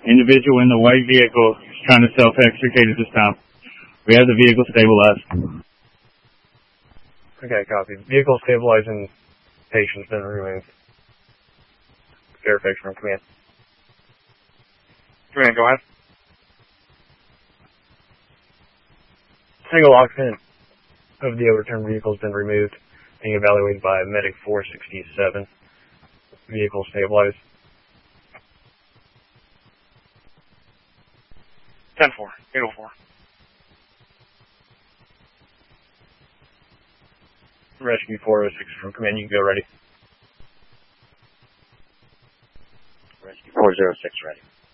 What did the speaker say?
Individual in the white vehicle is trying to self-extricate at this time. We have the vehicle stabilized. Okay, copy. Vehicle stabilizing patient's been removed. Verification from command. Command, go ahead. Single occupant of the overturned vehicle has been removed, being evaluated by Medic 467. Vehicle stabilized. 10-4, 804. Rescue 406 from command, you can go ready. Rescue 406 ready.